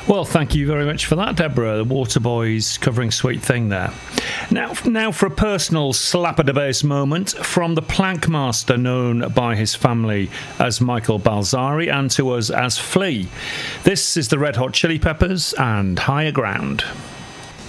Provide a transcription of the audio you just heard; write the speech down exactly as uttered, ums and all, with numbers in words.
Well, thank you very much for that, Deborah. The Waterboys covering Sweet Thing there. Now, now for a personal slap-at-the-bass moment from the plank master known by his family as Michael Balzari and to us as Flea. This is the Red Hot Chili Peppers and Higher Ground.